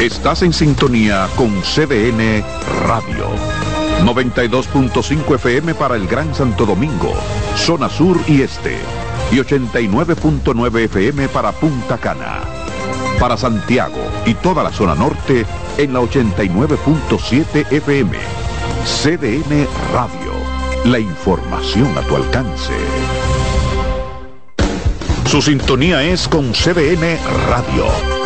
Estás en sintonía con CDN Radio. 92.5 FM para el Gran Santo Domingo, zona sur y este. Y 89.9 FM para Punta Cana. Para Santiago y toda la zona norte en la 89.7 FM. CDN Radio. La información a tu alcance. Su sintonía es con CDN Radio.